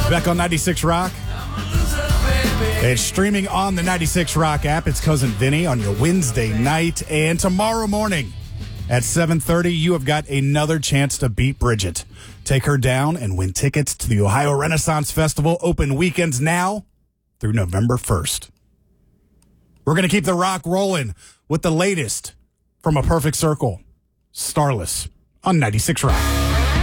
Back on 96 Rock. It's streaming on the 96 Rock app. It's Cousin Vinny on your Wednesday night. And tomorrow morning at 7:30, you have got another chance to beat Bridget. Take her down and win tickets to the Ohio Renaissance Festival. Open weekends now through November 1st. We're going to keep the rock rolling with the latest from A Perfect Circle. Starless on 96 Rock.